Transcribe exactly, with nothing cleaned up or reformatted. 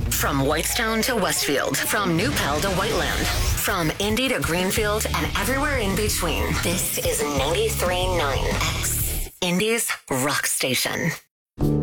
From Whitestone to Westfield, from New Pell to Whiteland, from Indy to Greenfield and everywhere in between. This is ninety-three point nine X, Indy's rock station.